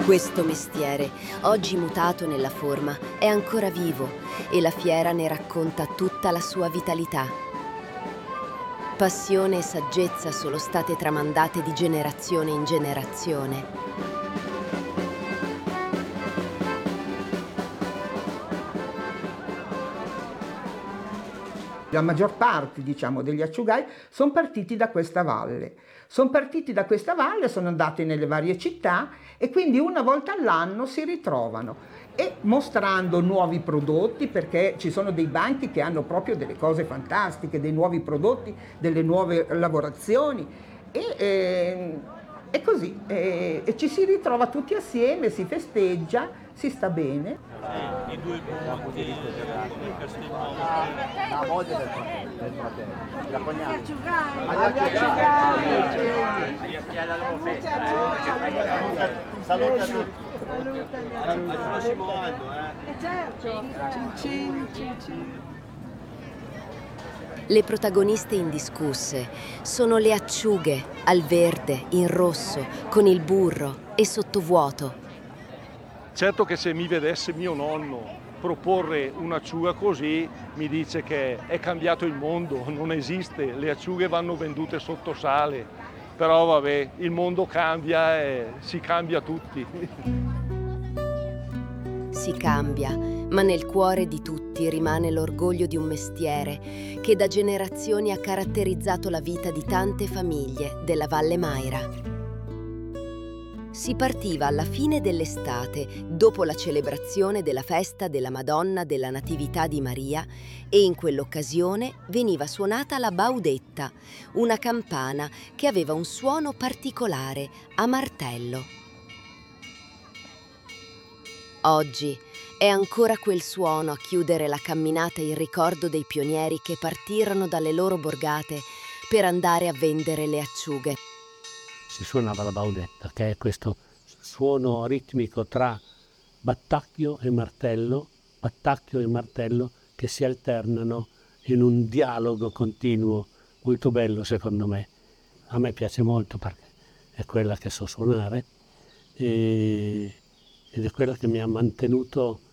Questo mestiere, oggi mutato nella forma, è ancora vivo e la fiera ne racconta tutta la sua vitalità. Passione e saggezza sono state tramandate di generazione in generazione. La maggior parte, diciamo, degli acciugai sono partiti da questa valle. Sono partiti da questa valle, sono andati nelle varie città e quindi una volta all'anno si ritrovano e mostrando nuovi prodotti, perché ci sono dei banchi che hanno proprio delle cose fantastiche, dei nuovi prodotti, delle nuove lavorazioni e così e ci si ritrova tutti assieme, si festeggia, si sta bene. I due punti del Castelnuovo. La moglie del fratello, la cognata. Agli occhiali alla festa. Saluta a tutti. Al prossimo anno, Certo. Cin cin. Le protagoniste indiscusse sono le acciughe al verde, in rosso, con il burro e sottovuoto. Certo che se mi vedesse mio nonno proporre un'acciuga così mi dice che è cambiato il mondo, non esiste, le acciughe vanno vendute sotto sale, però vabbè, il mondo cambia e si cambia tutti. Si cambia, ma nel cuore di tutti rimane l'orgoglio di un mestiere che da generazioni ha caratterizzato la vita di tante famiglie della Valle Maira. Si partiva alla fine dell'estate, dopo la celebrazione della festa della Madonna della Natività di Maria, e in quell'occasione veniva suonata la baudetta, una campana che aveva un suono particolare, a martello. Oggi è ancora quel suono a chiudere la camminata in ricordo dei pionieri che partirono dalle loro borgate per andare a vendere le acciughe. Si suonava la baudetta, che è questo suono ritmico tra battacchio e martello che si alternano in un dialogo continuo, molto bello secondo me. A me piace molto perché è quella che so suonare ed è quella che mi ha mantenuto